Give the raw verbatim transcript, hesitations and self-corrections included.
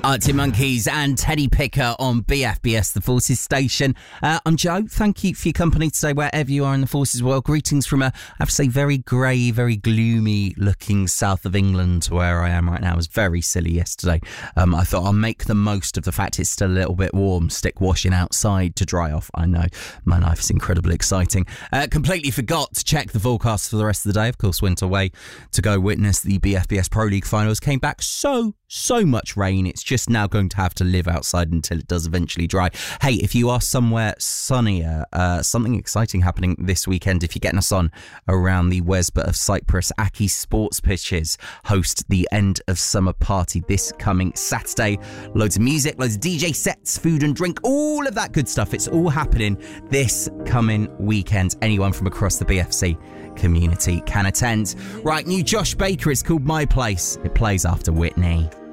Arctic Monkeys and Teddy Picker on B F B S, the Forces station. Uh, I'm Joe. Thank you for your company today, wherever you are in the Forces world. Greetings from a, I have to say, very grey, very gloomy looking south of England, where I am right now. It was very silly yesterday. Um, I thought I'll make the most of the fact it's still a little bit warm, stick washing outside to dry off. I know, my life is incredibly exciting. Uh, completely forgot to check the forecast for the rest of the day. Of course, went away to go witness the B F B S Pro League finals. Came back so, so much rain. It's just now going to have to live outside until it does eventually dry. Hey, if you are somewhere sunnier, uh, something exciting happening this weekend. If you're getting us on around the Wesbott of Cyprus, Aki Sports Pitches host the end of summer party this coming Saturday. Loads of music, loads of D J sets, food and drink, all of that good stuff. It's all happening this coming weekend. Anyone from across the B F C community can attend. Right, new Josh Baker. It's called My Place. It plays after Whitney.